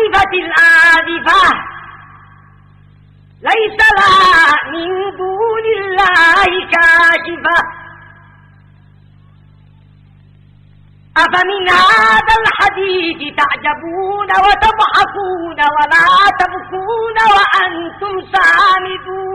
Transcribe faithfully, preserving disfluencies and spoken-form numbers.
أزفت الآزفة ليس لها من دون الله كاشفة أفمن هذا الحديث تعجبون وتضحكون ولا تبكون وأنتم سامدون